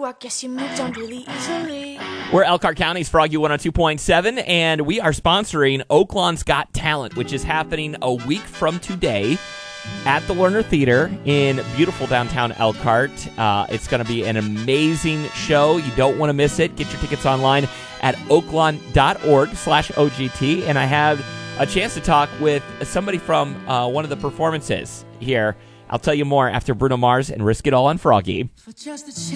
I guess you moved on really easily. We're Elkhart County's Froggy 102.7, and we are sponsoring Oaklawn's Got Talent, which is happening a week from today at the Lerner Theater in beautiful downtown Elkhart. It's going to be an amazing show. You don't want to miss it. Get your tickets online at oaklawn.org/OGT. And I had a chance to talk with somebody from one of the performances here. I'll tell you more after Bruno Mars and Risk It All on Froggy. For just a